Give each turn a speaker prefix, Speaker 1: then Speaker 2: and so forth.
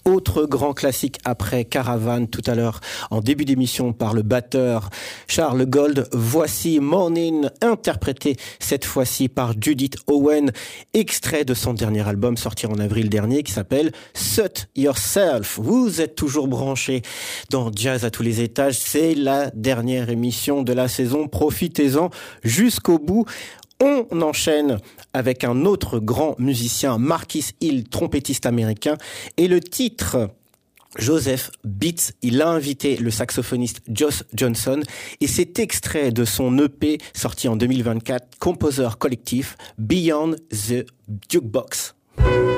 Speaker 1: Autre grand classique après Caravane tout à l'heure en début d'émission par le batteur Charles Gold. Voici Morning, interprété cette fois-ci par Judith Owen, extrait de son dernier album sorti en avril dernier qui s'appelle Suit Yourself. Vous êtes toujours branchés dans Jazz à tous les étages. C'est la dernière émission de la saison. Profitez-en jusqu'au bout. On enchaîne avec un autre grand musicien, Marquis Hill, trompettiste américain, et le titre Joseph Beats. Il a invité le saxophoniste Josh Johnson et c'est extrait de son EP sorti en 2024, Composer Collectif, Beyond the Jukebox.